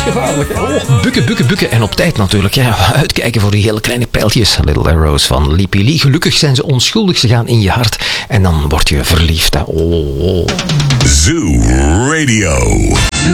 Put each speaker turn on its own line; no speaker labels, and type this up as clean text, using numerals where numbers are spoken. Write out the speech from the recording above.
gevaarlijk. Oh, bukken. En op tijd natuurlijk. Ja. Uitkijken voor die hele kleine pijltjes. Little Arrows van Lippy Lee. Gelukkig zijn ze onschuldig. Ze gaan in je hart. En dan word je verliefd. Hè. Oh.
Zoo Radio.